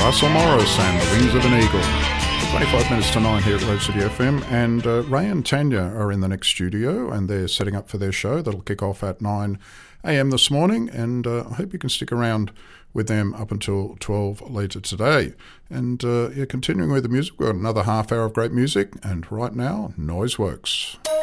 Russell Morris and The Wings of an Eagle. 25 minutes to 9 here at Road City FM, and Ray and Tanya are in the next studio and they're setting up for their show that'll kick off at 9 a.m. this morning, and I hope you can stick around with them up until 12 later today. And continuing with the music, we've got another half hour of great music, and right now, Noiseworks.